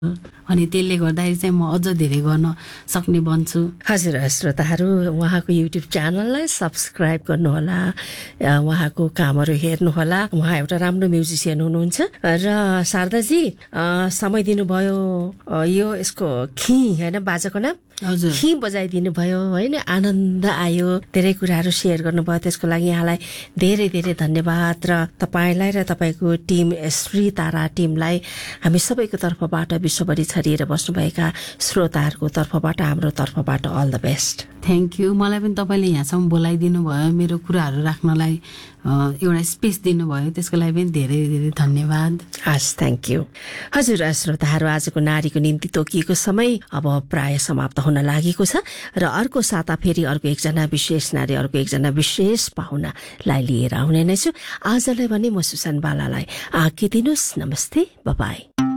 अनि त्यसले गर्दाखेरि चाहिँ म अझ धेरै गर्न सक्ने बन्छु। हजुर श्रोताहरू, उहाँको युट्युब च्यानललाई सब्सक्राइब गर्नुहोला, उहाँको कामहरू हेर्नुहोला। उहाँ एउटा राम्रो म्युजिसियन हुनुहुन्छ। र शारदाजी समय दिनुभयो, यो यसको खी होइन बाजाको नाम हजुर खी बजाइदिनु भयो होइन, आनन्द आयो, धेरै कुराहरू सेयर गर्नुभयो, त्यसको लागि यहाँलाई धेरै धेरै धन्यवाद। र तपाईँलाई र तपाईँको टिम श्री तारा टिमलाई हामी सबैको तर्फबाट, विश्वभरि छरिएर बस्नुभएका श्रोताहरूको तर्फबाट, हाम्रो तर्फबाट all the best. Thank you. मलाई पनि तपाईँले यहाँसम्म बोलाइदिनु भयो, मेरो कुराहरू राख्नलाई एउटा स्पेस दिनुभयो, त्यसको लागि पनि धेरै धेरै धन्यवाद। हस्, थ्याङ्क यू। हजुर श्रोताहरू, आजको नारीको निम्ति तोकिएको समय अब प्राय समाप्त हुन लागेको छ र अर्को साता फेरि अर्को एकजना विशेष नारी, अर्को एकजना विशेष पाहुनालाई लिएर आउने नै छु। आजलाई भने म सुसन बालालाई आज्ञा दिनुहोस्। नमस्ते, बाइ।